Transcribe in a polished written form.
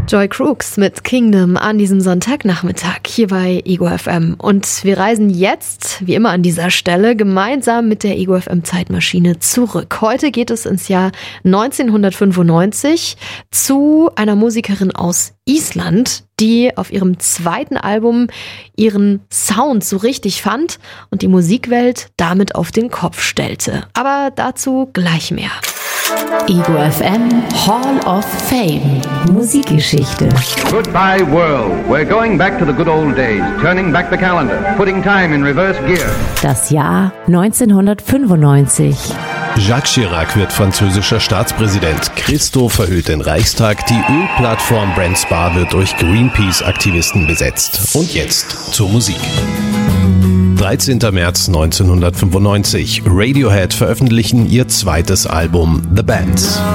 Joy Crooks mit Kingdom an diesem Sonntagnachmittag hier bei Ego FM. Und wir reisen jetzt, wie immer an dieser Stelle, gemeinsam mit der Ego FM Zeitmaschine zurück. Heute geht es ins Jahr 1995 zu einer Musikerin aus Island, die auf ihrem zweiten Album ihren Sound so richtig fand und die Musikwelt damit auf den Kopf stellte. Aber dazu gleich mehr. Ego FM Hall of Fame Musikgeschichte. Goodbye world. We're going back to the good old days, turning back the calendar, putting time in reverse gear. Das Jahr 1995. Jacques Chirac wird französischer Staatspräsident. Christo verhüllt den Reichstag. Die Ölplattform Brent Spar wird durch Greenpeace-Aktivisten besetzt. Und jetzt zur Musik. 13. März 1995. Radiohead veröffentlichen ihr zweites Album The Band.